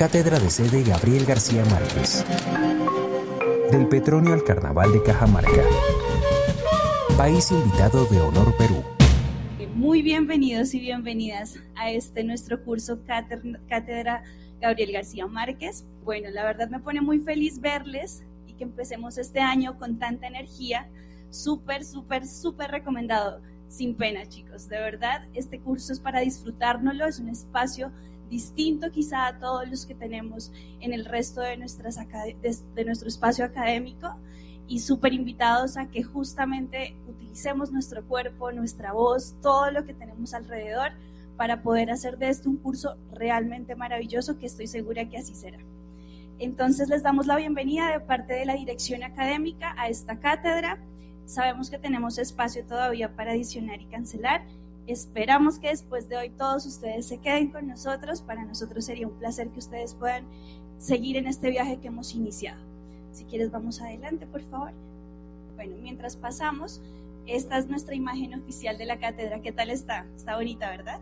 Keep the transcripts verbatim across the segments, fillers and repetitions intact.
Cátedra de sede Gabriel García Márquez. Del Petronio al Carnaval de Cajamarca. País invitado de honor Perú. Muy bienvenidos y bienvenidas a este nuestro curso Cátedra Gabriel García Márquez. Bueno, la verdad me pone muy feliz verles y que empecemos este año con tanta energía. Súper, súper, súper recomendado. Sin pena, chicos. De verdad, este curso es para disfrutárnoslo. Es un espacio distinto quizá a todos los que tenemos en el resto de, nuestras, de, de nuestro espacio académico. Y súper invitados a que justamente utilicemos nuestro cuerpo, nuestra voz, todo lo que tenemos alrededor para poder hacer de esto un curso realmente maravilloso, que estoy segura que así será. Entonces les damos la bienvenida de parte de la dirección académica a esta cátedra. Sabemos que tenemos espacio todavía para adicionar y cancelar. Esperamos que después de hoy todos ustedes se queden con nosotros. Para nosotros sería un placer que ustedes puedan seguir en este viaje que hemos iniciado. Si quieres, vamos adelante, por favor. Bueno, mientras pasamos, esta es nuestra imagen oficial de la cátedra. ¿Qué tal está? Está bonita, ¿verdad?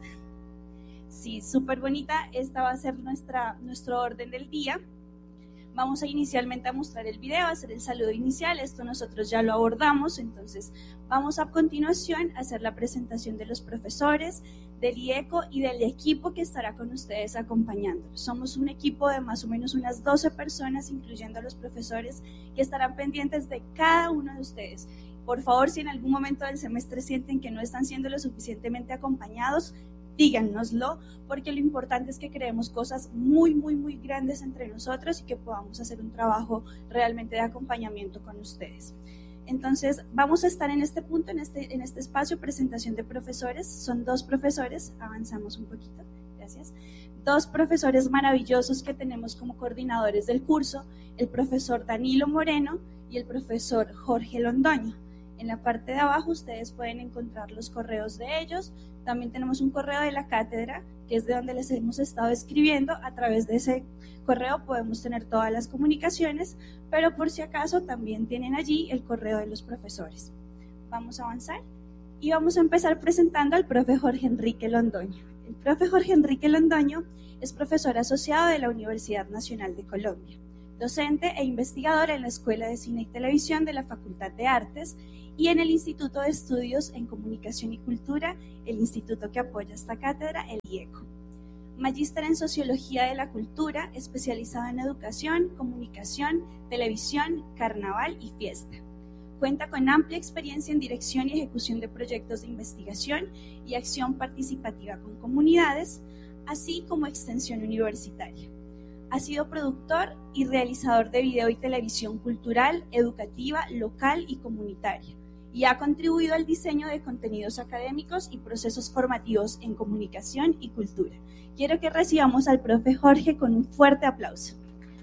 Sí, súper bonita. Esta va a ser nuestra, nuestro orden del día. Vamos a inicialmente a mostrar el video, a hacer el saludo inicial. Esto nosotros ya lo abordamos, entonces vamos a continuación a hacer la presentación de los profesores, del I E C O y del equipo que estará con ustedes acompañándolos. Somos un equipo de más o menos unas doce personas, incluyendo a los profesores, que estarán pendientes de cada uno de ustedes. Por favor, si en algún momento del semestre sienten que no están siendo lo suficientemente acompañados, díganoslo, porque lo importante es que creemos cosas muy, muy, muy grandes entre nosotros y que podamos hacer un trabajo realmente de acompañamiento con ustedes. Entonces, vamos a estar en este punto, en este, en este espacio, presentación de profesores. Son dos profesores, avanzamos un poquito, gracias. Dos profesores maravillosos que tenemos como coordinadores del curso, el profesor Danilo Moreno y el profesor Jorge Londoño. En la parte de abajo ustedes pueden encontrar los correos de ellos. También tenemos un correo de la cátedra, que es de donde les hemos estado escribiendo. A través de ese correo podemos tener todas las comunicaciones, pero por si acaso también tienen allí el correo de los profesores. Vamos a avanzar y vamos a empezar presentando al profe Jorge Enrique Londoño. El profe Jorge Enrique Londoño es profesor asociado de la Universidad Nacional de Colombia, docente e investigador en la Escuela de Cine y Televisión de la Facultad de Artes y en el Instituto de Estudios en Comunicación y Cultura, el instituto que apoya esta cátedra, el I E C O. Magíster en Sociología de la Cultura, especializado en Educación, Comunicación, Televisión, Carnaval y Fiesta. Cuenta con amplia experiencia en dirección y ejecución de proyectos de investigación y acción participativa con comunidades, así como extensión universitaria. Ha sido productor y realizador de video y televisión cultural, educativa, local y comunitaria, y ha contribuido al diseño de contenidos académicos y procesos formativos en comunicación y cultura. Quiero que recibamos al profe Jorge con un fuerte aplauso.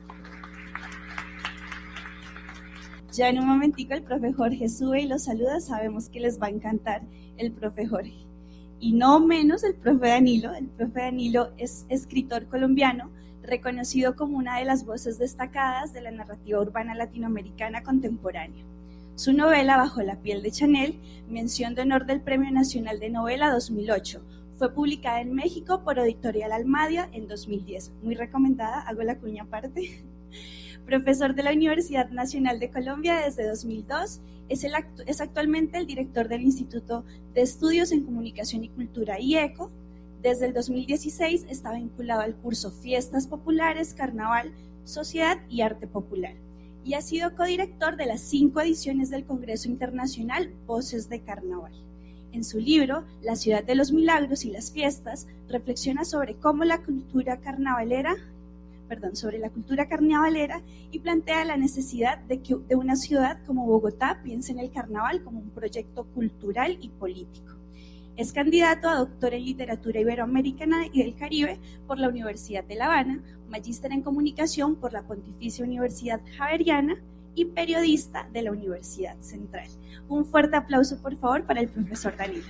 Ya en un momentico el profe Jorge sube y los saluda, sabemos que les va a encantar el profe Jorge. Y no menos el profe Danilo. El profe Danilo es escritor colombiano, reconocido como una de las voces destacadas de la narrativa urbana latinoamericana contemporánea. Su novela Bajo la piel de Chanel, mención de honor del Premio Nacional de Novela dos mil ocho, fue publicada en México por Editorial Almadia en dos mil diez. Muy recomendada, hago la cuña aparte. Profesor de la Universidad Nacional de Colombia desde dos mil dos, es, el actu- es actualmente el director del Instituto de Estudios en Comunicación y Cultura I E C O. Desde el dos mil dieciséis está vinculado al curso Fiestas Populares, Carnaval, Sociedad y Arte Popular, y ha sido codirector de las cinco ediciones del Congreso Internacional Voces de Carnaval. En su libro, La ciudad de los milagros y las fiestas, reflexiona sobre cómo la cultura carnavalera, perdón, sobre la cultura carnavalera y plantea la necesidad de que de una ciudad como Bogotá piense en el carnaval como un proyecto cultural y político. Es candidato a doctor en literatura iberoamericana y del Caribe por la Universidad de La Habana, magíster en comunicación por la Pontificia Universidad Javeriana y periodista de la Universidad Central. Un fuerte aplauso, por favor, para el profesor Danilo.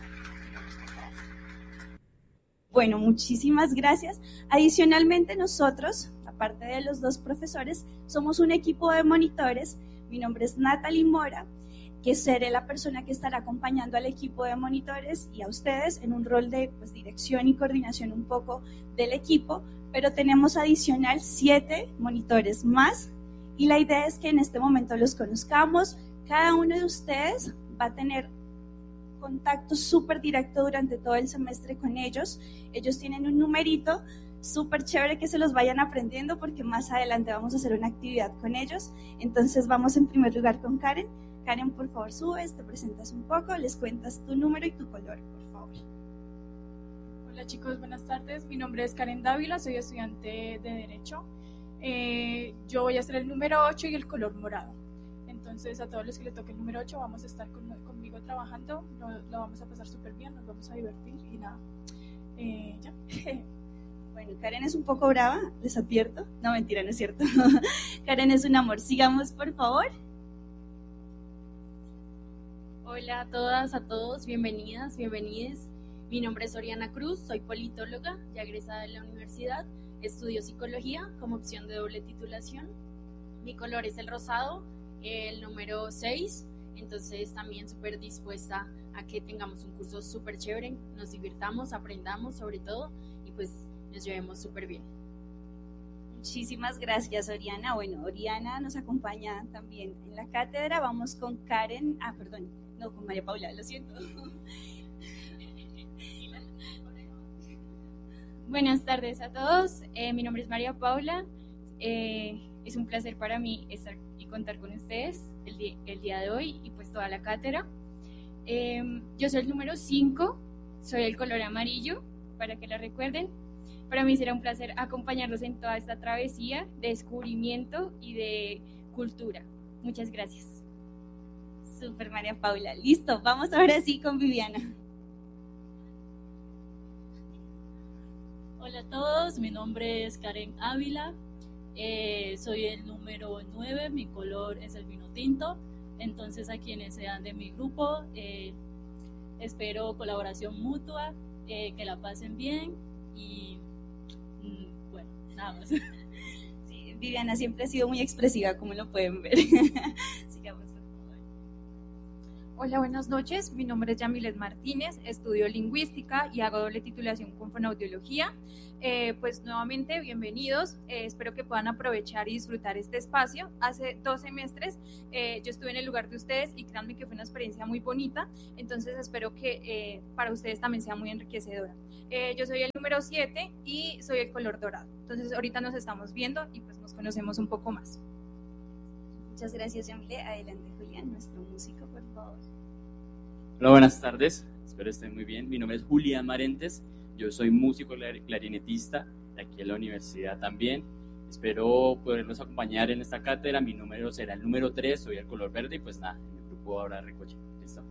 Bueno, muchísimas gracias. Adicionalmente, nosotros, aparte de los dos profesores, somos un equipo de monitores. Mi nombre es Natalie Mora, que seré la persona que estará acompañando al equipo de monitores y a ustedes en un rol de pues, dirección y coordinación un poco del equipo, pero tenemos adicional siete monitores más y la idea es que en este momento los conozcamos. Cada uno de ustedes va a tener contacto súper directo durante todo el semestre con ellos. Ellos tienen un numerito súper chévere que se los vayan aprendiendo porque más adelante vamos a hacer una actividad con ellos. Entonces vamos en primer lugar con Karen. Karen, por favor, subes, te presentas un poco, les cuentas tu número y tu color, por favor. Hola chicos, buenas tardes. Mi nombre es Karen Dávila, soy estudiante de Derecho. Eh, yo voy a ser el número ocho y el color morado. Entonces a todos los que le toque el número ocho vamos a estar con, conmigo trabajando, lo, lo vamos a pasar súper bien, nos vamos a divertir y nada, eh, ya. Bueno, Karen es un poco brava, les advierto. No, mentira, no es cierto. Karen es un amor. Sigamos, por favor. Hola a todas, a todos, bienvenidas, bienvenides. Mi nombre es Oriana Cruz, soy politóloga, ya egresada de la universidad, estudio psicología como opción de doble titulación. Mi color es el rosado, el número seis, entonces también súper dispuesta a que tengamos un curso súper chévere, nos divirtamos, aprendamos sobre todo y pues nos llevemos súper bien. Muchísimas gracias, Oriana. Bueno, Oriana nos acompaña también en la cátedra. Vamos con Karen, ah, perdón, no, con María Paula, lo siento. Buenas tardes a todos, eh, mi nombre es María Paula, eh, es un placer para mí estar y contar con ustedes el día, el día de hoy y pues toda la cátedra. Eh, yo soy el número cinco, soy el color amarillo, para que la recuerden. Para mí será un placer acompañarlos en toda esta travesía de descubrimiento y de cultura. Muchas gracias. Súper, María Paula. Listo, vamos ahora sí con Viviana. Hola a todos, mi nombre es Karen Ávila, eh, soy el número nueve, mi color es el vino tinto, entonces a quienes sean de mi grupo, eh, espero colaboración mutua, eh, que la pasen bien y mm, bueno, nada más. Sí, Viviana siempre ha sido muy expresiva, como lo pueden ver. Sigamos, por favor. Hola, buenas noches. Mi nombre es Yamilet Martínez, estudio lingüística y hago doble titulación con fonoaudiología. Eh, pues nuevamente, bienvenidos. Eh, espero que puedan aprovechar y disfrutar este espacio. Hace dos semestres eh, yo estuve en el lugar de ustedes y créanme que fue una experiencia muy bonita. Entonces espero que eh, para ustedes también sea muy enriquecedora. Eh, yo soy el número siete y soy el color dorado. Entonces ahorita nos estamos viendo y pues nos conocemos un poco más. Muchas gracias, Yamile. Adelante, Julián, nuestro músico, por favor. Hola, buenas tardes. Espero estén muy bien. Mi nombre es Julián Marentes. Yo soy músico clarinetista de aquí en la universidad también. Espero poderlos acompañar en esta cátedra. Mi número será el número tres. Soy el color verde y pues nada, en el grupo ahora recoche. Listo.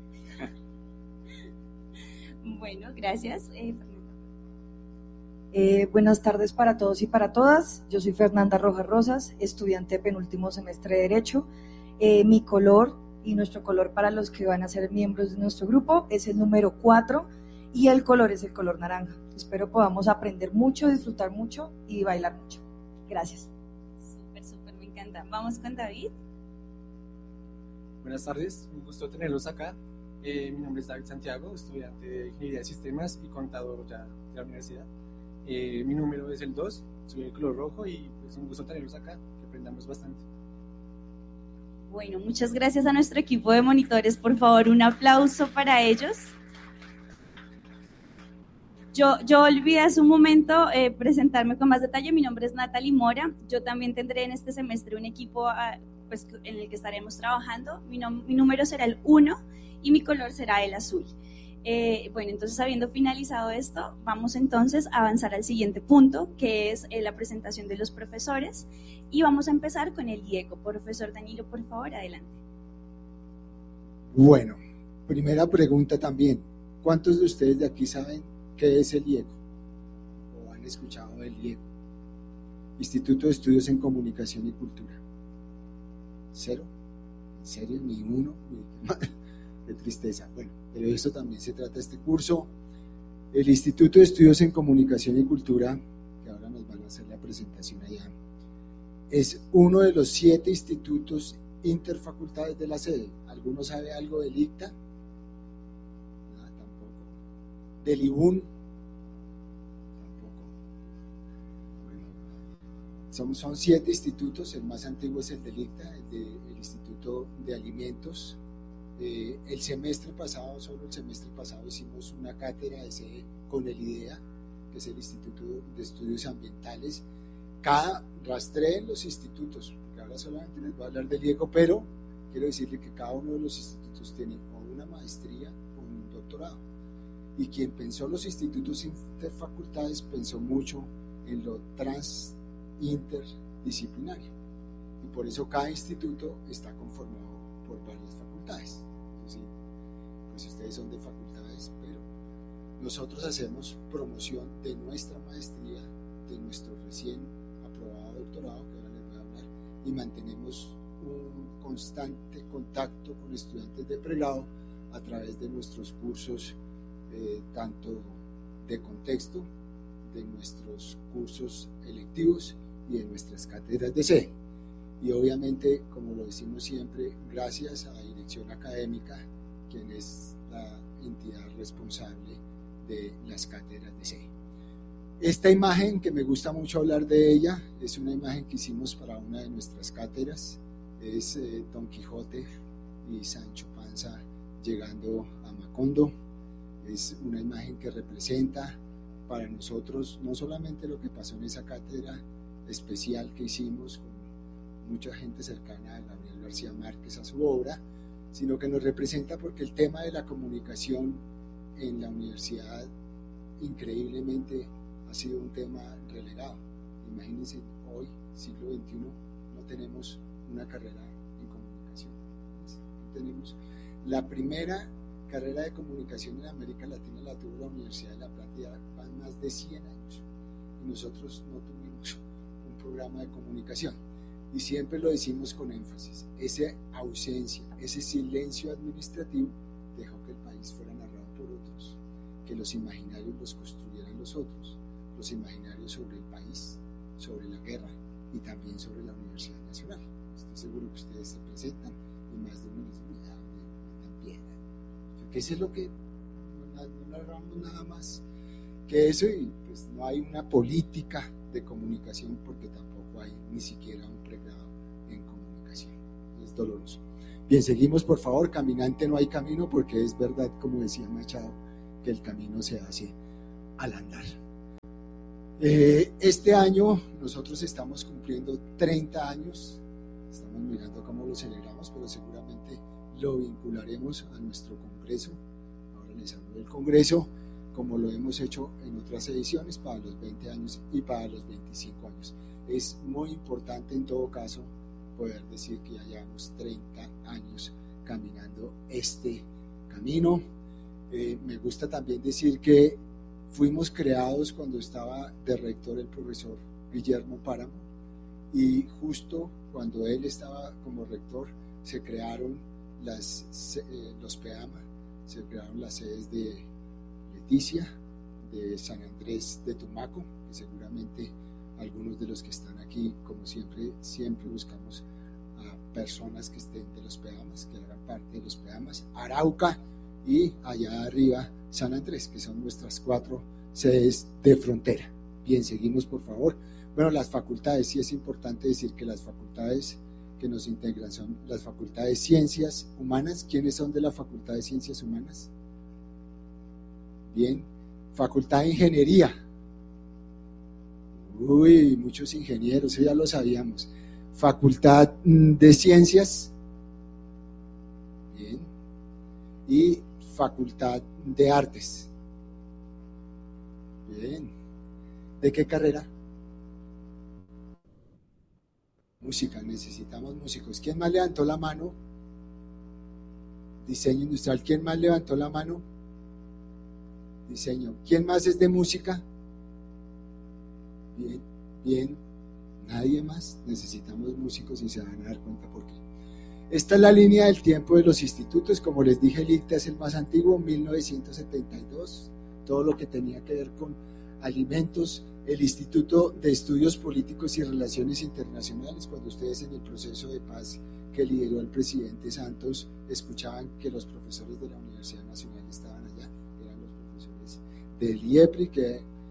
Bueno, gracias. Eh, Eh, buenas tardes para todos y para todas. Yo soy Fernanda Rojas Rosas, estudiante de penúltimo semestre de Derecho. Eh, mi color y nuestro color para los que van a ser miembros de nuestro grupo es el número cuatro y el color es el color naranja. Espero podamos aprender mucho, disfrutar mucho y bailar mucho. Gracias. Súper, súper, me encanta. Vamos con David. Buenas tardes, un gusto tenerlos acá. Eh, mi nombre es David Santiago, estudiante de Ingeniería de Sistemas y contador ya de la universidad. Eh, mi número es el dos, soy el color rojo y pues un gusto tenerlos acá, que aprendamos bastante. Bueno, muchas gracias a nuestro equipo de monitores, por favor, un aplauso para ellos. Yo, yo olvidé hace un momento eh, presentarme con más detalle. Mi nombre es Natalie Mora, yo también tendré en este semestre un equipo uh, pues, en el que estaremos trabajando. Mi, nom- mi número será el uno y mi color será el azul. Eh, bueno, entonces habiendo finalizado esto, vamos entonces a avanzar al siguiente punto, que es eh, la presentación de los profesores, y vamos a empezar con el IECO. Profesor Danilo, por favor, adelante. Bueno, primera pregunta también, ¿cuántos de ustedes de aquí saben qué es el IECO? ¿O han escuchado del IECO? Instituto de Estudios en Comunicación y Cultura. ¿Cero? ¿En serio? ¿Ni uno? Qué tristeza. Bueno, pero de eso también se trata este curso. El Instituto de Estudios en Comunicación y Cultura, que ahora nos van a hacer la presentación allá, es uno de los siete institutos interfacultades de la sede. ¿Alguno sabe algo del ICTA? Nada, tampoco. ¿Del IBUN? Tampoco. Bueno, son, son siete institutos, el más antiguo es el del ICTA, el, de, el Instituto de Alimentos. Eh, el semestre pasado, solo el semestre pasado hicimos una cátedra de sede con el IDEA, que es el Instituto de Estudios Ambientales. Cada, rastreen los institutos, porque ahora solamente les voy a hablar del IECO, pero quiero decirle que cada uno de los institutos tiene o una maestría o un doctorado. Y quien pensó los institutos interfacultades pensó mucho en lo trans interdisciplinario. Y por eso cada instituto está conformado por varias facultades. ¿Sí? Pues ustedes son de facultades, pero nosotros hacemos promoción de nuestra maestría, de nuestro recién aprobado doctorado, que ahora les voy a hablar, y mantenemos un constante contacto con estudiantes de pregrado a través de nuestros cursos, eh, tanto de contexto, de nuestros cursos electivos y de nuestras cátedras de sede. Y obviamente, como lo decimos siempre, gracias a la dirección académica, quien es la entidad responsable de las cátedras de sede. Esta imagen, que me gusta mucho hablar de ella, es una imagen que hicimos para una de nuestras cátedras. Es eh, Don Quijote y Sancho Panza llegando a Macondo. Es una imagen que representa para nosotros no solamente lo que pasó en esa cátedra especial que hicimos con mucha gente cercana a Gabriel García Márquez, a su obra, sino que nos representa porque el tema de la comunicación en la universidad increíblemente ha sido un tema relegado. Imagínense, hoy, siglo veintiuno, no tenemos una carrera en comunicación. No tenemos la primera carrera de comunicación en América Latina, la tuvo la Universidad de La Plata, ya van más de cien años, y nosotros no tuvimos un programa de comunicación. Y siempre lo decimos con énfasis, esa ausencia, ese silencio administrativo dejó que el país fuera narrado por otros, que los imaginarios los construyeran los otros, los imaginarios sobre el país, sobre la guerra y también sobre la Universidad Nacional. Estoy seguro que ustedes se presentan y más de uno les dice, metan piedra. Porque eso es lo que no, no narramos nada más que eso, y pues no hay una política de comunicación porque tampoco hay ni siquiera un pregrado en comunicación. Es doloroso. Bien, seguimos por favor. Caminante no hay camino, porque es verdad, como decía Machado, que el camino se hace al andar. Eh, este año nosotros estamos cumpliendo treinta años, estamos mirando cómo lo celebramos, pero seguramente lo vincularemos a nuestro congreso. Ahora les hablo del congreso, como lo hemos hecho en otras ediciones para los veinte años y para los veinticinco años. Es muy importante en todo caso poder decir que ya llevamos treinta años caminando este camino. Eh, me gusta también decir que fuimos creados cuando estaba de rector el profesor Guillermo Páramo, y justo cuando él estaba como rector se crearon las, eh, los PEAMA, se crearon las sedes de Leticia, de San Andrés de Tumaco, que seguramente algunos de los que están aquí, como siempre, siempre buscamos a personas que estén de los PEAMAS, que hagan parte de los PEAMAS, Arauca y allá arriba San Andrés, que son nuestras cuatro sedes de frontera. Bien, seguimos por favor. Bueno, las facultades, sí es importante decir que las facultades que nos integran son las facultades de Ciencias Humanas. ¿Quiénes son de la Facultad de Ciencias Humanas? Bien, Facultad de Ingeniería. Uy, muchos ingenieros, eso ya lo sabíamos. Facultad de Ciencias. Bien. Y Facultad de Artes. Bien. ¿De qué carrera? Música, necesitamos músicos. ¿Quién más levantó la mano? Diseño industrial. ¿Quién más levantó la mano? Diseño. ¿Quién más es de música? Bien, bien. Nadie más. Necesitamos músicos y se van a dar cuenta por qué. Esta es la línea del tiempo de los institutos. Como les dije, el ICTA es el más antiguo, mil novecientos setenta y dos. Todo lo que tenía que ver con alimentos. El Instituto de Estudios Políticos y Relaciones Internacionales, cuando ustedes en el proceso de paz que lideró el presidente Santos escuchaban que los profesores de la Universidad Nacional estaban allá, eran los profesores del I E P R I, que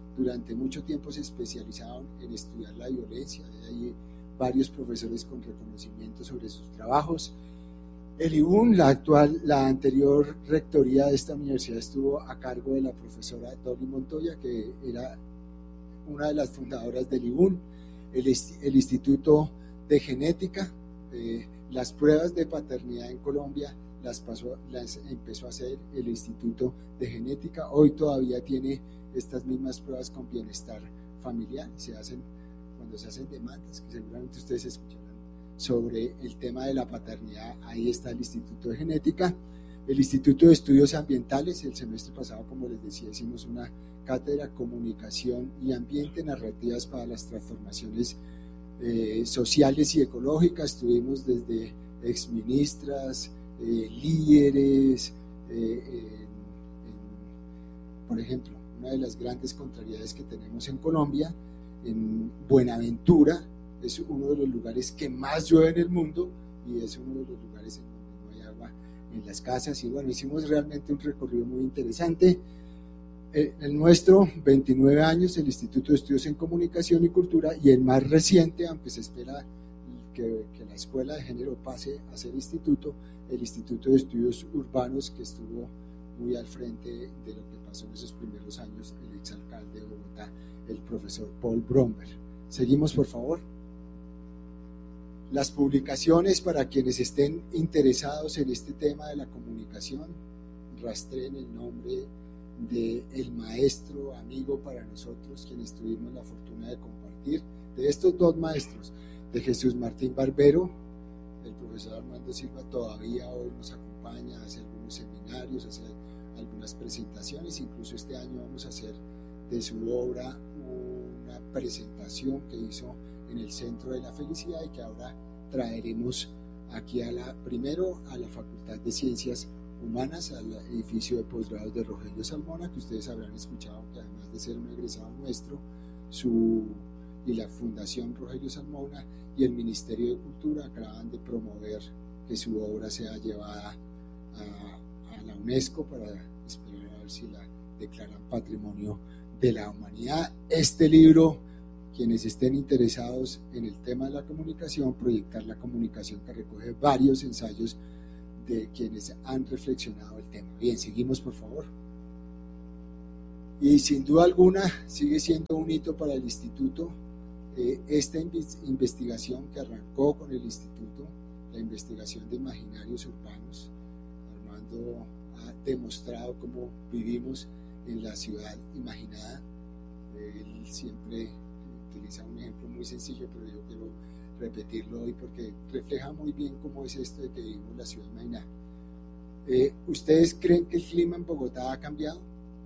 durante mucho tiempo se especializaron en estudiar la violencia, hay varios profesores con reconocimiento sobre sus trabajos. El I B U N, la actual, la anterior rectoría de esta universidad, estuvo a cargo de la profesora Dolly Montoya, que era una de las fundadoras del I B U N. El, el Instituto de Genética, eh, las pruebas de paternidad en Colombia las, pasó, las empezó a hacer el Instituto de Genética. Hoy todavía tiene estas mismas pruebas con bienestar familiar. Se hacen cuando se hacen demandas, que seguramente ustedes escucharán sobre el tema de la paternidad. Ahí está el Instituto de Genética. El Instituto de Estudios Ambientales, el semestre pasado, como les decía, hicimos una cátedra Comunicación y Ambiente, narrativas para las transformaciones eh, sociales y ecológicas. Tuvimos desde exministras, eh, líderes, eh, en, en, por ejemplo, una de las grandes contrariedades que tenemos en Colombia, en Buenaventura, es uno de los lugares que más llueve en el mundo y es uno de los lugares en donde no hay agua en las casas. Y bueno, hicimos realmente un recorrido muy interesante. El nuestro, veintinueve años, el Instituto de Estudios en Comunicación y Cultura, y el más reciente, aunque se espera que, que la Escuela de Género pase a ser instituto, el Instituto de Estudios Urbanos, que estuvo muy al frente de lo que pasó en esos primeros años el exalcalde de Bogotá, el profesor Paul Bromberg. Seguimos, por favor. Las publicaciones, para quienes estén interesados en este tema de la comunicación, rastreen el nombre del maestro, amigo para nosotros, quienes tuvimos la fortuna de compartir, de estos dos maestros, de Jesús Martín Barbero. El profesor Armando Silva todavía hoy nos acompaña, hace algunos seminarios, hace algunas presentaciones, incluso este año vamos a hacer de su obra una presentación que hizo en el Centro de la Felicidad y que ahora traeremos aquí a la, primero a la Facultad de Ciencias Humanas, al edificio de posgrados de Rogelio Salmona, que ustedes habrán escuchado que además de ser un egresado nuestro, su y la Fundación Rogelio Salmona y el Ministerio de Cultura acaban de promover que su obra sea llevada a, a la UNESCO para esperar a ver si la declaran Patrimonio de la Humanidad. Este libro, quienes estén interesados en el tema de la comunicación, Proyectar la Comunicación, que recoge varios ensayos de quienes han reflexionado el tema. Bien, seguimos, por favor. Y sin duda alguna sigue siendo un hito para el instituto eh, esta investigación que arrancó con el instituto, la investigación de imaginarios urbanos. Armando ha demostrado cómo vivimos en la ciudad imaginada. Él siempre utiliza un ejemplo muy sencillo, pero yo quiero repetirlo hoy porque refleja muy bien cómo es esto de que vivimos la ciudad imaginada. Eh, ¿Ustedes creen que el clima en Bogotá ha cambiado?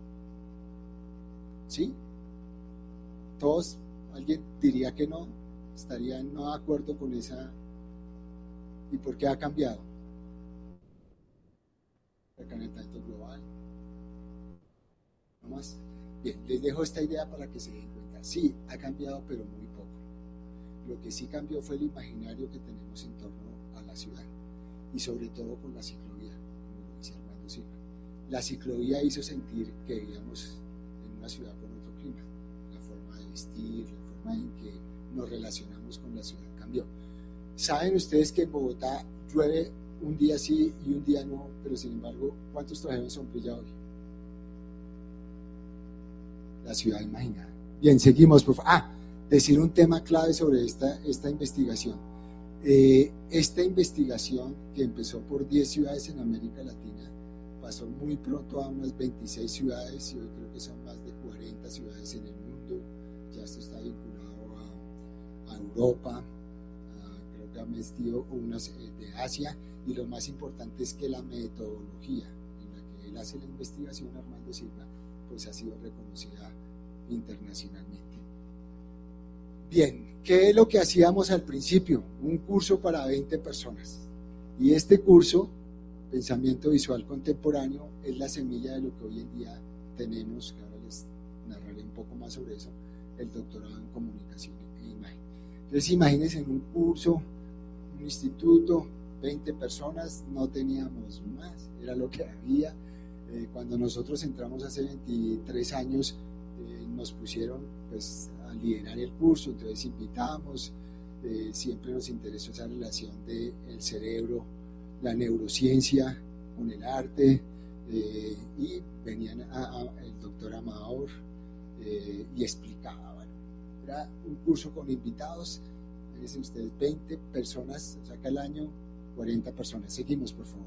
¿Sí? ¿Todos? ¿Alguien diría que no? ¿Estarían no de acuerdo con esa? ¿Y por qué ha cambiado? El calentamiento global. ¿No más? Bien, les dejo esta idea para que se den cuenta. Sí, ha cambiado, pero muy poco. Lo que sí cambió fue el imaginario que tenemos en torno a la ciudad y sobre todo con la ciclovía, como lo dice Armando Silva. La ciclovía hizo sentir que vivíamos en una ciudad con otro clima. La forma de vestir, la forma en que nos relacionamos con la ciudad cambió. ¿Saben ustedes que en Bogotá llueve un día sí y un día no? Pero sin embargo, ¿cuántos trajeron sombrilla hoy? La ciudad imaginada. Bien, seguimos, por favor. Ah, decir un tema clave sobre esta, esta investigación. Eh, esta investigación, que empezó por diez ciudades en América Latina, pasó muy pronto a unas veintiséis ciudades y hoy creo que son más de cuarenta ciudades en el mundo. Ya esto está vinculado a, a Europa, a, creo que ha metido unas eh, de Asia, y lo más importante es que la metodología en la que él hace la investigación, Armando Silva, pues ha sido reconocida internacionalmente. Bien, ¿qué es lo que hacíamos al principio? Un curso para veinte personas. Y este curso, Pensamiento Visual Contemporáneo, es la semilla de lo que hoy en día tenemos, que ahora les narraré un poco más sobre eso, el doctorado en Comunicación e Imagen. Entonces, imagínense en un curso, un instituto, veinte personas, no teníamos más, era lo que había. Eh, cuando nosotros entramos hace veintitrés años, eh, nos pusieron pues a liderar el curso, entonces invitamos, eh, siempre nos interesó esa relación del cerebro, la neurociencia con el arte, eh, y venían a, a, el doctor Amador eh, y explicaba, bueno, era un curso con invitados, fíjense ustedes, veinte personas, o sea que al año cuarenta personas. Seguimos, por favor.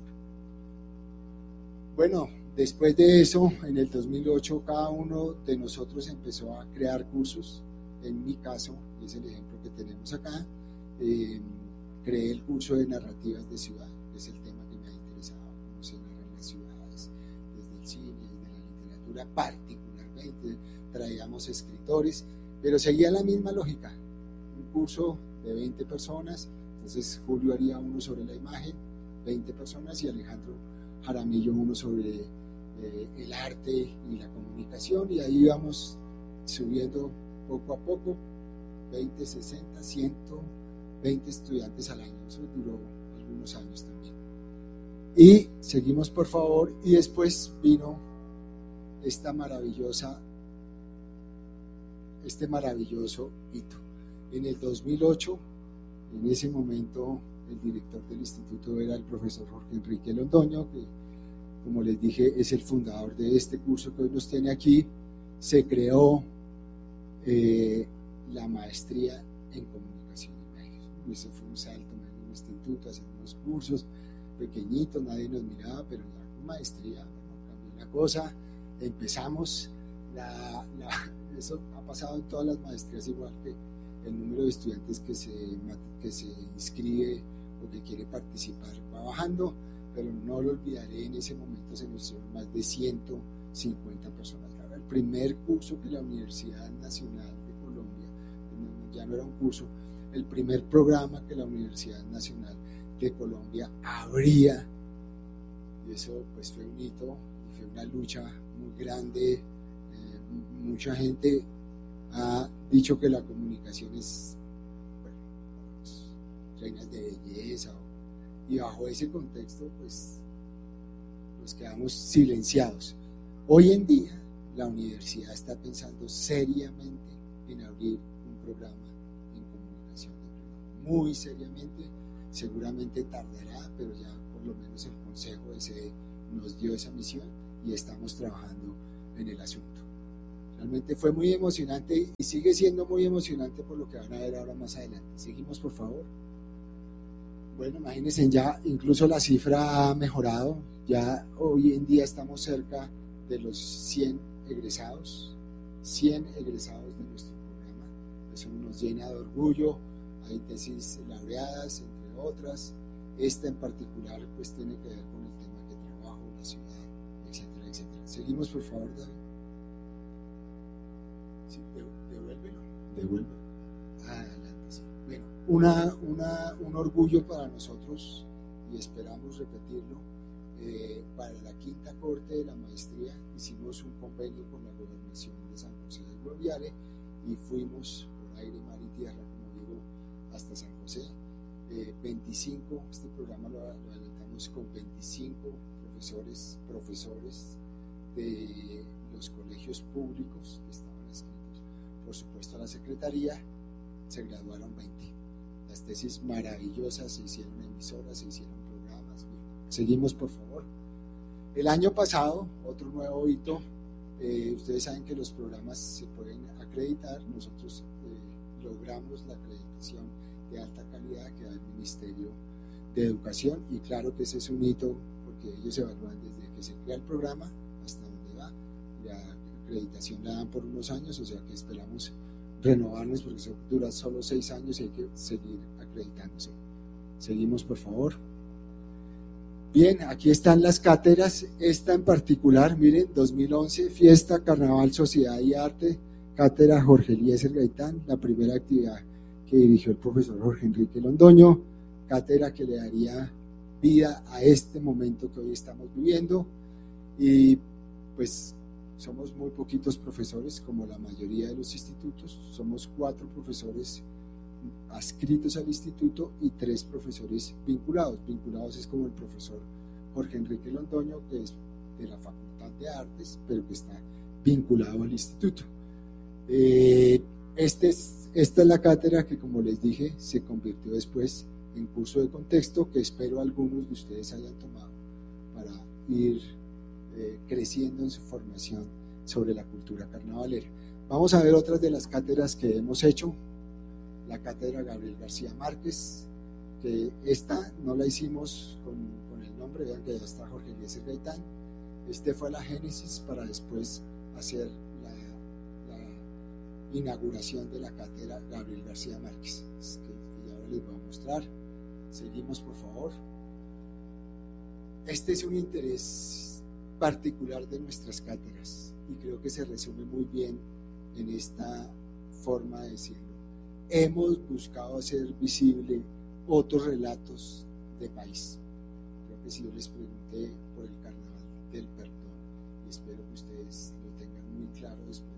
Bueno, después de eso, en el dos mil ocho, cada uno de nosotros empezó a crear cursos. En mi caso, es el ejemplo que tenemos acá, eh, creé el curso de narrativas de ciudad, que es el tema que me ha interesado, cómo se narran las ciudades, desde el cine, desde la literatura, particularmente traíamos escritores, pero seguía la misma lógica, un curso de veinte personas, entonces Julio haría uno sobre la imagen, veinte personas, y Alejandro Jaramillo uno sobre eh, el arte y la comunicación, y ahí íbamos subiendo poco a poco, veinte, sesenta, ciento veinte estudiantes al año, eso duró algunos años también. Y seguimos, por favor, y después vino esta maravillosa, este maravilloso hito. En el dos mil ocho, en ese momento, el director del instituto era el profesor Jorge Enrique Londoño, que, como les dije, es el fundador de este curso que hoy nos tiene aquí. Se creó eh, la maestría en comunicación y medios. Eso fue un salto en un instituto, haciendo unos cursos pequeñitos, nadie nos miraba, pero ya con maestría, bueno, cambió la cosa. Empezamos, la, la, eso ha pasado en todas las maestrías, igual que el número de estudiantes que se, que se inscribe o que quiere participar va bajando, pero no lo olvidaré, en ese momento se nos dieron más de ciento cincuenta personas. El primer curso que la Universidad Nacional de Colombia, ya no era un curso, el primer programa que la Universidad Nacional de Colombia abría, y eso pues fue un hito, y fue una lucha muy grande, eh, mucha gente ha dicho que la comunicación es, bueno, reinas de belleza, y bajo ese contexto pues nos quedamos silenciados. Hoy en día la universidad está pensando seriamente en abrir un programa en comunicación de pregrado, muy seriamente, seguramente tardará, pero ya por lo menos el Consejo de Sede nos dio esa misión y estamos trabajando en el asunto. Realmente fue muy emocionante y sigue siendo muy emocionante por lo que van a ver ahora más adelante. Seguimos, por favor. Bueno, imagínense, ya incluso la cifra ha mejorado, ya hoy en día estamos cerca de los cien egresados, cien egresados de nuestro programa. Eso nos llena de orgullo, hay tesis laureadas, entre otras. Esta en particular pues tiene que ver con el tema que trabajo, la ciudad, etcétera, etcétera. Seguimos, por favor, David. Sí, devuélvelo, devuélvelo. Adelante, sí. Bueno, una, una, un orgullo para nosotros y esperamos repetirlo. Eh, para la quinta corte de la maestría hicimos un convenio con la gobernación de San José del Guaviare y fuimos por aire, mar y tierra, como digo, hasta San José. Eh, veinticinco, este programa lo, lo adelantamos con veinticinco profesores, profesores de los colegios públicos que estaban inscritos. Por supuesto, a la secretaría se graduaron veinte. Las tesis maravillosas se hicieron emisoras, se hicieron programas. Bien. Seguimos, por favor. El año pasado, otro nuevo hito, eh, ustedes saben que los programas se pueden acreditar. Nosotros eh, logramos la acreditación de alta calidad que da el Ministerio de Educación, y claro que ese es un hito porque ellos evalúan desde que se crea el programa hasta dónde va. La acreditación la dan por unos años, o sea que esperamos renovarnos porque eso dura solo seis años y hay que seguir acreditándose. Seguimos, por favor. Bien, aquí están las cátedras, esta en particular, miren, dos mil once, Fiesta, Carnaval, Sociedad y Arte, cátedra Jorge Eliezer Gaitán, la primera actividad que dirigió el profesor Jorge Enrique Londoño, cátedra que le daría vida a este momento que hoy estamos viviendo, y pues somos muy poquitos profesores, como la mayoría de los institutos, somos cuatro profesores adscritos al instituto y tres profesores vinculados. Vinculados es como el profesor Jorge Enrique Londoño, que es de la Facultad de Artes, pero que está vinculado al instituto. Eh, este es, esta es la cátedra que, como les dije, se convirtió después en curso de contexto, que espero algunos de ustedes hayan tomado para ir eh, creciendo en su formación sobre la cultura carnavalera. Vamos a ver otras de las cátedras que hemos hecho. La cátedra Gabriel García Márquez, que esta no la hicimos con, con el nombre, vean que ya está Jorge Eliezer Gaitán. Este fue la génesis para después hacer la, la inauguración de la cátedra Gabriel García Márquez, que ahora les voy a mostrar. Seguimos, por favor. Este es un interés particular de nuestras cátedras y creo que se resume muy bien en esta forma de decirlo. Hemos buscado hacer visible otros relatos de país. Creo que si yo les pregunté por el carnaval del perdón, y espero que ustedes lo tengan muy claro después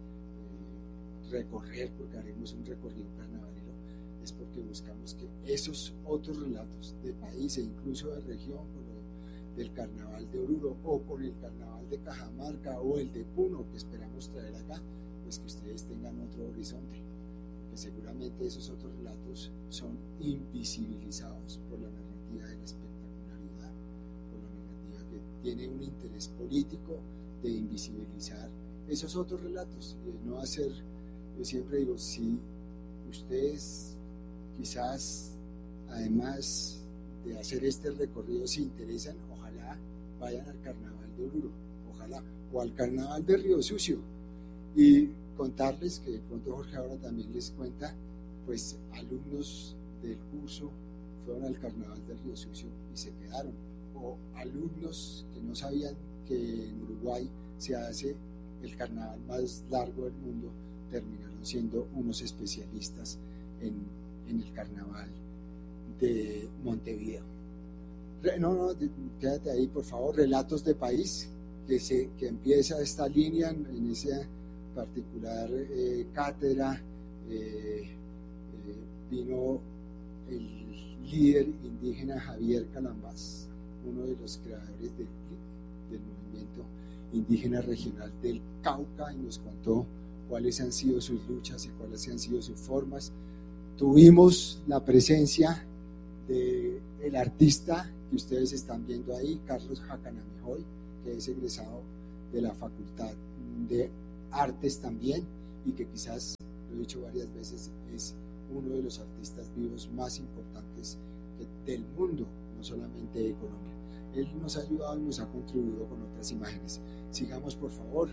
de eh, recorrer, porque haremos un recorrido carnavalero, es porque buscamos que esos otros relatos de país e incluso de región, como del carnaval de Oruro o con el carnaval de Cajamarca o el de Puno que esperamos traer acá, pues que ustedes tengan otro horizonte, porque seguramente esos otros relatos son invisibilizados por la narrativa de la espectacularidad, por la narrativa que tiene un interés político de invisibilizar esos otros relatos, eh, no hacer, yo siempre digo, si ustedes quizás además de hacer este recorrido se interesan, ojalá vayan al carnaval de Oruro, ojalá, o al carnaval de Río Sucio, y contarles que de pronto Jorge ahora también les cuenta, pues alumnos del curso fueron al carnaval de Río Sucio y se quedaron, o alumnos que no sabían que en Uruguay se hace el carnaval más largo del mundo, terminaron siendo unos especialistas en, en el carnaval de Montevideo. No, no, quédate ahí por favor. Relatos de país, que, se, que empieza esta línea en, en esa particular eh, cátedra. Eh, eh, vino el líder indígena Javier Calambás, uno de los creadores del, del movimiento indígena regional del Cauca, y nos contó cuáles han sido sus luchas y cuáles han sido sus formas. Tuvimos la presencia del artista que ustedes están viendo ahí, Carlos Jacanamejoy, que es egresado de la Facultad de Artes también, y que quizás, lo he dicho varias veces, es uno de los artistas vivos más importantes del mundo, no solamente de Colombia. Él nos ha ayudado y nos ha contribuido con otras imágenes. Sigamos, por favor.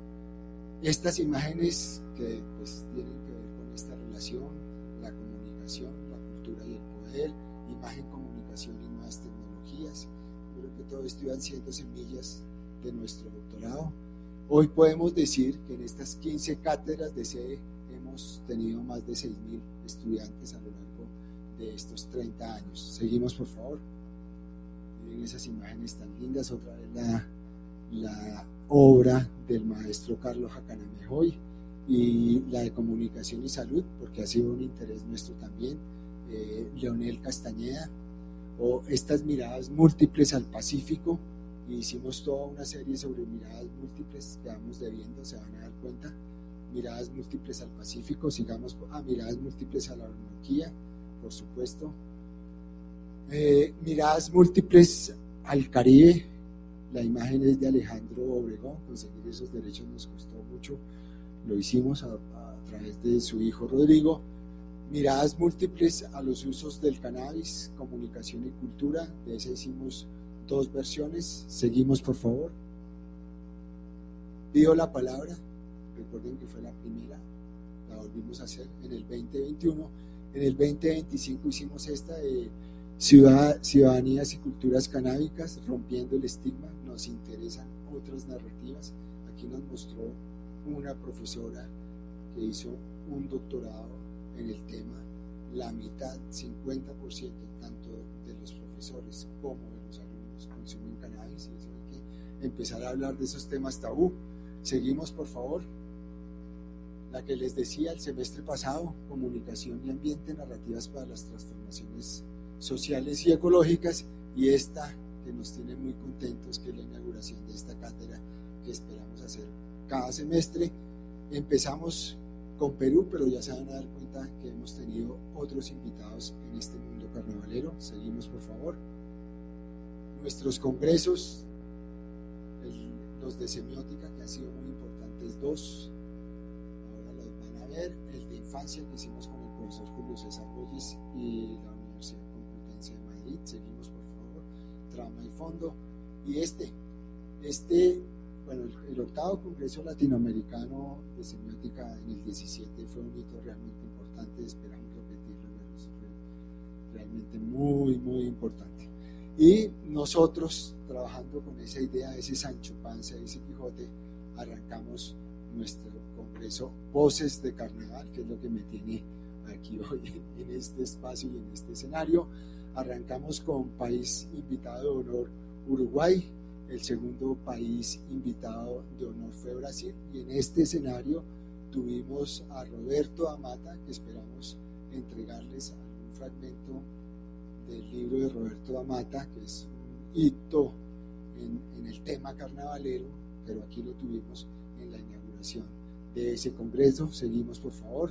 Estas imágenes que pues, tienen que ver con esta relación, la comunicación, la cultura y el poder, imagen, comunicación y nuevas tecnologías. Yo creo que todo esto iban siendo semillas de nuestro doctorado. Hoy podemos decir que en estas quince cátedras de sede hemos tenido más de seis mil estudiantes a lo largo de estos treinta años. Seguimos, por favor. Miren esas imágenes tan lindas. Otra vez la, la obra del maestro Carlos Jacanamejoy, y la de comunicación y salud, porque ha sido un interés nuestro también, eh, Leonel Castañeda, o estas miradas múltiples al Pacífico, y hicimos toda una serie sobre miradas múltiples que vamos debiendo, se van a dar cuenta. Miradas múltiples al Pacífico, sigamos a miradas múltiples a la Orinoquía, por supuesto. Eh, miradas múltiples al Caribe, la imagen es de Alejandro Obregón. Conseguir esos derechos nos costó mucho, lo hicimos a, a través de su hijo Rodrigo. Miradas múltiples a los usos del cannabis, comunicación y cultura, de esa hicimos dos versiones. Seguimos, por favor. Pido la palabra, recuerden que fue la primera, la volvimos a hacer en el veinte veintiuno. En el veinte veinticinco hicimos esta de ciudad, ciudadanías y culturas canábicas, rompiendo el estigma. Nos interesan otras narrativas. Aquí nos mostró una profesora que hizo un doctorado en el tema, la mitad, cincuenta por ciento, tanto de los profesores como de los alumnos consumen cannabis, y eso hay que empezar a hablar de esos temas tabú. Seguimos, por favor. La que les decía el semestre pasado, comunicación y ambiente, narrativas para las transformaciones sociales y ecológicas, y esta que nos tiene muy contentos, que es la inauguración de esta cátedra que esperamos hacer cada semestre, Empezamos con Perú, pero ya se van a dar cuenta que hemos tenido otros invitados en este mundo carnavalero. Seguimos, por favor. Nuestros congresos, el, los de semiótica, que han sido muy importantes, dos, ahora los van a ver. El de infancia que hicimos con el profesor Julio César Reyes y la Universidad Complutense de Madrid. Seguimos, por favor. Trama y fondo. Y este, este bueno, el, el octavo Congreso Latinoamericano de Semiótica en el diecisiete fue un hito realmente importante. Esperamos repetirlo, pero eso fue realmente muy, muy importante. Y nosotros, trabajando con esa idea, ese Sancho Panza, ese Quijote, arrancamos nuestro congreso Voces de Carnaval, que es lo que me tiene aquí hoy en este espacio y en este escenario. Arrancamos con país invitado de honor Uruguay, el segundo país invitado de honor fue Brasil, y en este escenario tuvimos a Roberto Amata, que esperamos entregarles algún fragmento del libro de Roberto Amata, que es un hito en, en el tema carnavalero, pero aquí lo tuvimos en la inauguración de ese congreso. Seguimos, por favor.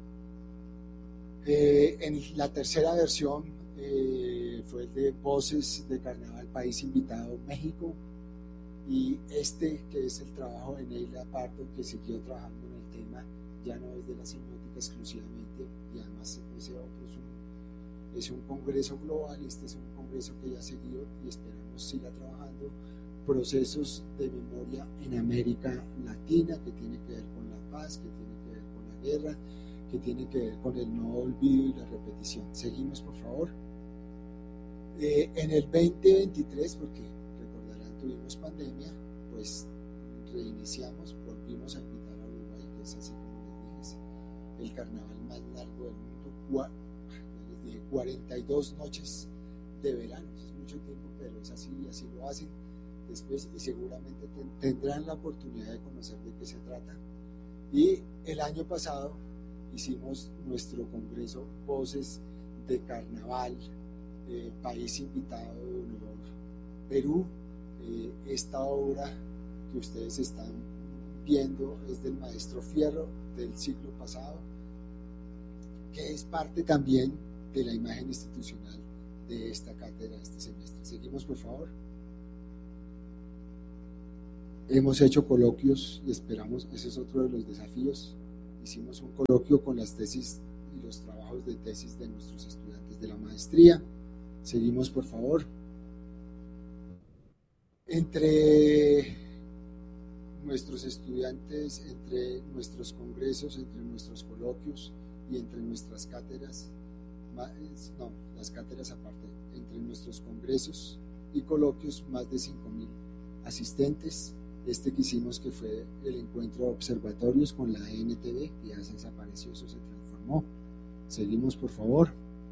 Eh, en la tercera versión eh, fue el de Voces de Carnaval, país invitado México, y este que es el trabajo de Neila Pardo, que siguió trabajando en el tema, ya no es de la semiótica exclusivamente, y además ese otro es un, es un congreso global, este es un congreso que ya ha seguido y esperamos siga trabajando procesos de memoria en América Latina, que tiene que ver con la paz, que tiene que ver con la guerra, que tiene que ver con el no olvido y la repetición. Seguimos, por favor. Eh, en el veinte veintitrés, porque recordarán, tuvimos pandemia, pues reiniciamos, volvimos a invitar a Uruguay, que es así como les dije, el carnaval más largo del mundo, Cua, les dije, cuarenta y dos noches de verano, es mucho tiempo, pero es así y así lo hacen. Después, y seguramente ten, tendrán la oportunidad de conocer de qué se trata. Y el año pasado hicimos nuestro congreso Voces de Carnaval, eh, país invitado de honor Perú. Eh, esta obra que ustedes están viendo es del maestro Fierro del siglo pasado, que es parte también de la imagen institucional de esta cátedra este semestre. Seguimos, por favor. Hemos hecho coloquios y esperamos, ese es otro de los desafíos. Hicimos un coloquio con las tesis y los trabajos de tesis de nuestros estudiantes de la maestría. Seguimos, por favor. Entre nuestros estudiantes, entre nuestros congresos, entre nuestros coloquios y entre nuestras cátedras, no, las cátedras aparte, entre nuestros congresos y coloquios, más de cinco mil asistentes. Este que hicimos, que fue el encuentro de observatorios con la E N T V, que ya se desapareció, eso se transformó. Seguimos, por favor.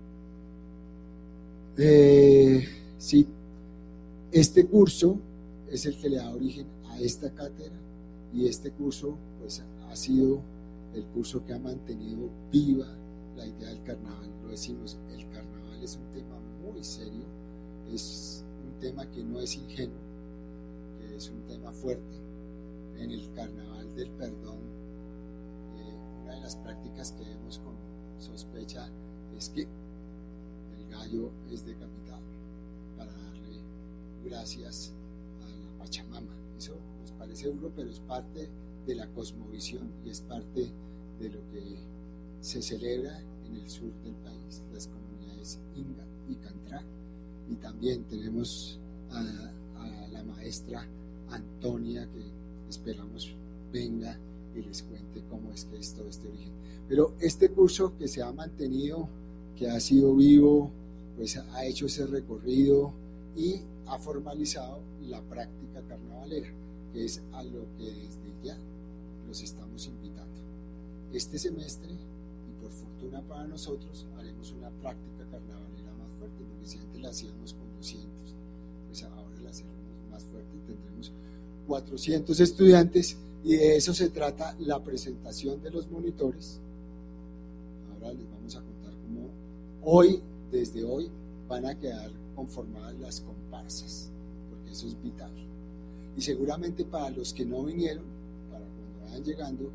Eh, sí, este curso es el que le da origen a esta cátedra, y este curso pues ha sido el curso que ha mantenido viva la idea del carnaval. Lo decimos, el carnaval es un tema muy serio, es un tema que no es ingenuo, es un tema fuerte. En el carnaval del perdón, eh, una de las prácticas que vemos con sospecha es que el gallo es decapitado para darle gracias a la Pachamama. Eso nos parece duro, pero es parte de la cosmovisión y es parte de lo que se celebra en el sur del país, las comunidades Inga y Cantrá. Y también tenemos a, a la maestra Antonia, que esperamos venga y les cuente cómo es que es todo este origen. Pero este curso que se ha mantenido, que ha sido vivo, pues ha hecho ese recorrido y ha formalizado la práctica carnavalera, que es a lo que desde ya los estamos invitando. Este semestre, y por fortuna para nosotros, haremos una práctica carnavalera más fuerte, porque si antes la hacíamos con doscientos, pues ahora la hacemos más fuerte, tendremos cuatrocientos estudiantes, y de eso se trata la presentación de los monitores. Ahora les vamos a contar cómo hoy, desde hoy, van a quedar conformadas las comparsas, porque eso es vital. Y seguramente para los que no vinieron, para cuando vayan llegando,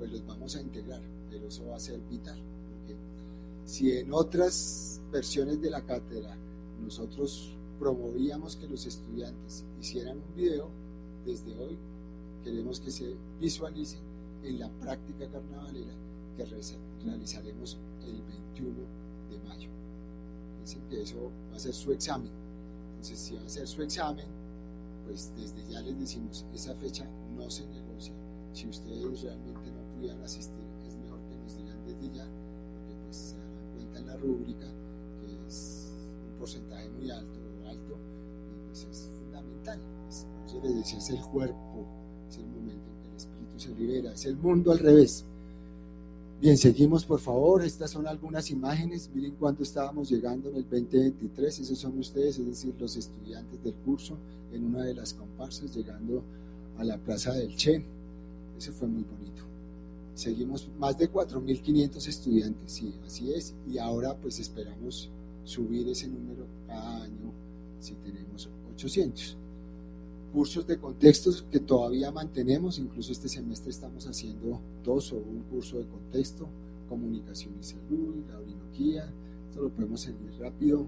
pues los vamos a integrar, pero eso va a ser vital, porque si en otras versiones de la cátedra nosotros promovíamos que los estudiantes hicieran un video, desde hoy queremos que se visualice en la práctica carnavalera que realizaremos el veintiuno de mayo. Dicen que eso va a ser su examen. Entonces, si va a ser su examen, pues desde ya les decimos, esa fecha no se negocia. Si ustedes realmente no pudieran asistir, es mejor que nos digan desde ya, porque pues se darán cuenta en la rúbrica que es un porcentaje muy alto o alto, y pues es fundamental. Yo les decía, es el cuerpo, es el momento en que el espíritu se libera, es el mundo al revés. Bien, seguimos por favor. Estas son algunas imágenes. Miren cuánto estábamos llegando en el veinte veintitrés. Esos son ustedes, es decir, los estudiantes del curso en una de las comparsas llegando a la Plaza del Che. Eso fue muy bonito. Seguimos, más de cuatro mil quinientos estudiantes, sí, así es. Y ahora pues esperamos subir ese número cada año si tenemos ochocientos. Cursos de contextos que todavía mantenemos, incluso este semestre estamos haciendo dos o un curso de contexto, comunicación y salud, la orinoquía, esto lo podemos seguir rápido.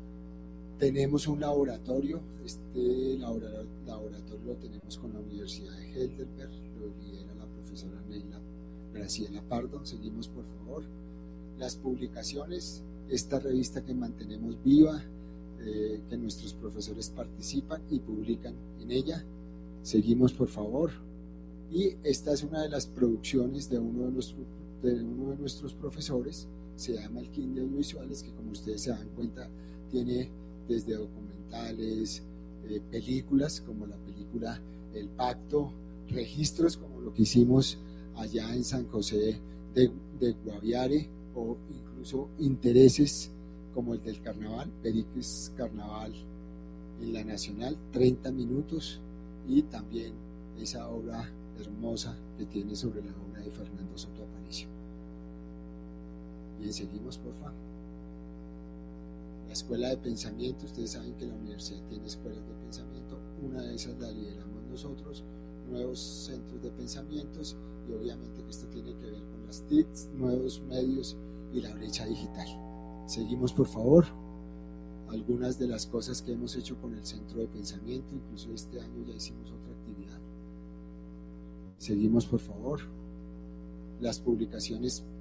Tenemos un laboratorio, este laboratorio lo tenemos con la Universidad de Heidelberg, lo lidera la profesora Neila Graciela Pardo. Seguimos por favor. Las publicaciones, esta revista que mantenemos viva, Eh, que nuestros profesores participan y publican en ella. Seguimos por favor. Y esta es una de las producciones de uno de, nuestro, de uno de nuestros profesores, se llama El King de Audiovisuales, que como ustedes se dan cuenta tiene desde documentales, eh, películas como la película El Pacto, registros como lo que hicimos allá en San José de, de Guaviare, o incluso intereses como el del carnaval, Pericles Carnaval en la Nacional, treinta minutos, y también esa obra hermosa que tiene sobre la obra de Fernando Soto Aparicio. Bien, seguimos por favor. La Escuela de Pensamiento, ustedes saben que la universidad tiene escuelas de pensamiento, una de esas la lideramos nosotros, nuevos centros de pensamientos, y obviamente que esto tiene que ver con las T I Cs, nuevos medios y la brecha digital. Seguimos por favor. Algunas de las cosas que hemos hecho con el centro de pensamiento, incluso este año ya hicimos otra actividad. Seguimos por favor. Las publicaciones